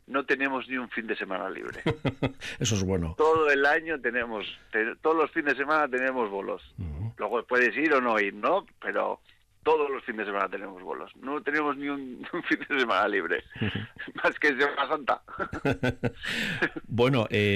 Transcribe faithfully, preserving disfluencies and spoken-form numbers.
no tenemos ni un fin de semana libre. Eso es bueno. Todo el año tenemos, te, todos los fines de semana tenemos bolos. Uh-huh. Luego puedes ir o no ir, ¿no? Pero todos los fines de semana tenemos bolos. No tenemos ni un, un fin de semana libre. Uh-huh. Más que Semana Santa. Bueno, eh,